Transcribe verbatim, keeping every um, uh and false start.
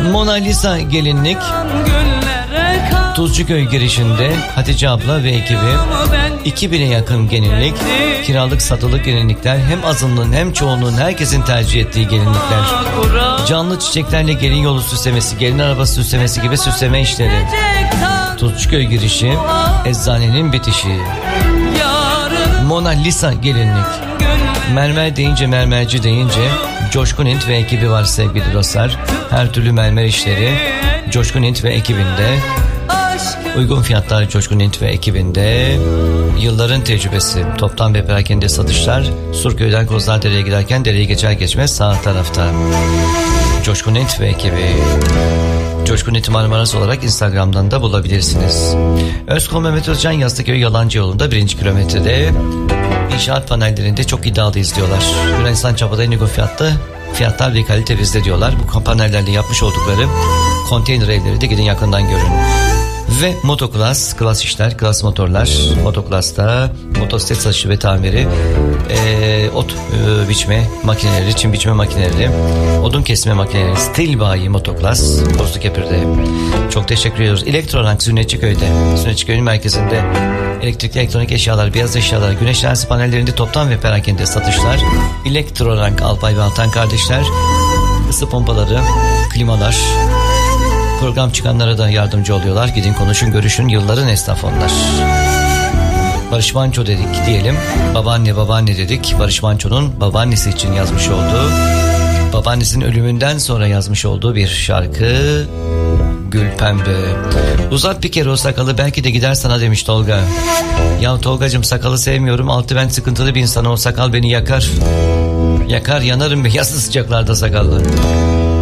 Mona Lisa gelinlik Tuzcuköy girişinde Hatice abla ve ekibi iki bine yakın gelinlik, kiralık satılık gelinlikler, hem azınlığın hem çoğunluğun herkesin tercih ettiği gelinlikler. Canlı çiçeklerle gelin yolu süslemesi, gelin arabası süslemesi gibi süsleme işleri. Tuzcuköy girişi, eczanenin bitişi. Mona Lisa gelinlik. Mermer deyince, mermerci deyince Coşkun Hint ve ekibi var sevgili dostlar. Her türlü mermer işleri Coşkun Hint ve ekibinde. Uygun fiyatlar Coşkun Hint ve ekibinde. Yılların tecrübesi, toptan ve perakende satışlar. Surköy'den Kozlardere'ye giderken dereyi geçer geçmez sağ tarafta. Coşkun Hint ve ekibi. Coşkun Hint Marmaras olarak Instagram'dan da bulabilirsiniz. Özkom Mehmet Özcan Yastıköy Yalancı yolunda birinci kilometrede. İnşaat panellerinde çok iddialıyız diyorlar. Yunanistan çapada en uygun fiyatlı, fiyatlar ve kalite bizde diyorlar. Bu panellerle yapmış oldukları konteyner evleri de gidin yakından görün. Ve Motoklas, Klas işler, Klas motorlar. Motoklas'ta motosiklet satışı ve tamiri, e, ot e, biçme makineleri, çim biçme makineleri, odun kesme makineleri, stil bayi Motoklas, Bozlukepir'de. Çok teşekkür ediyoruz. Elektrorank Sünnetçiköy'de, Sünnetçiköy'ün merkezinde elektrikli elektronik eşyalar, beyaz eşyalar, güneş enerjisi panellerinde toptan ve perakende satışlar. Elektrorank Alpay ve Altan kardeşler, ısı pompaları, klimalar. Program çıkanlara da yardımcı oluyorlar. Gidin konuşun, görüşün, yılların esnaf onlar. Barış Manço dedik diyelim. Babaanne babaanne dedik. Barış Manço'nun babaannesi için yazmış olduğu, babaannesinin ölümünden sonra yazmış olduğu bir şarkı Gül Pembe. Uzat bir kere o sakalı, belki de gider sana demiş Tolga. Ya Tolgacığım, sakalı sevmiyorum. Altı ben sıkıntılı bir insanım, o sakal beni yakar. Yakar yanarım be yazlı sıcaklarda sakallı.